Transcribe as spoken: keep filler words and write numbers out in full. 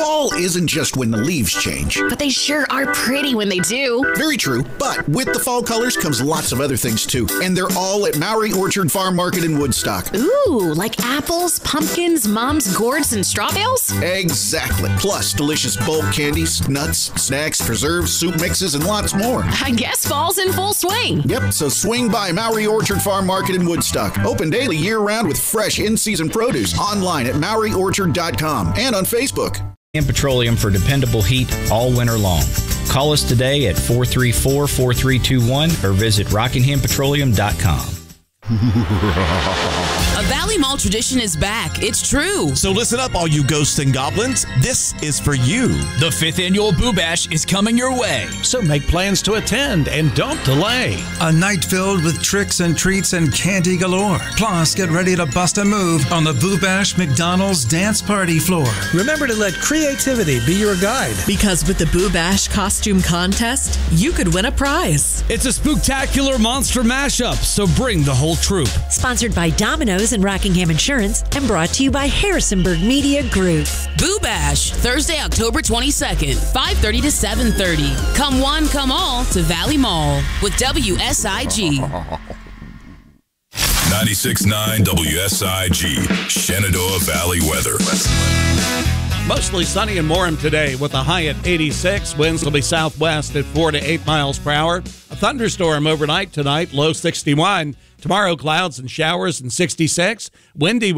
Fall isn't just when the leaves change. But they sure are pretty when they do. Very true, but with the fall colors comes lots of other things too. And they're all at Mowry Orchard Farm Market in Woodstock. Ooh, like apples, pumpkins, mom's gourds, and straw bales? Exactly. Plus delicious bulk candies, nuts, snacks, preserves, soup mixes, and lots more. I guess fall's in full swing. Yep, so swing by Mowry Orchard Farm Market in Woodstock. Open daily year-round with fresh in-season produce. Online at Mowry Orchard dot com and on Facebook. And Petroleum for dependable heat all winter long. Call us today at four three four, four three two one or visit rockingham petroleum dot com. A Valley Mall tradition is back. It's true. So listen up, all you ghosts and goblins. This is for you. The fifth annual Boo Bash is coming your way. So make plans to attend and don't delay. A night filled with tricks and treats and candy galore. Plus, get ready to bust a move on the Boo Bash McDonald's dance party floor. Remember to let creativity be your guide. Because with the Boo Bash costume contest, you could win a prize. It's a spooktacular monster mashup, so bring the whole troop. Sponsored by Domino's and Rockingham Insurance and brought to you by Harrisonburg Media Group. Boo Bash, Thursday, October twenty-second, five thirty to seven thirty. Come one, come all to Valley Mall with W S I G. ninety-six point nine W S I G, Shenandoah Valley weather. Mostly sunny and warm today with a high at eighty-six. Winds will be southwest at four to eight miles per hour. A thunderstorm overnight tonight, low sixty-one. Tomorrow, clouds and showers and sixty-six. Windy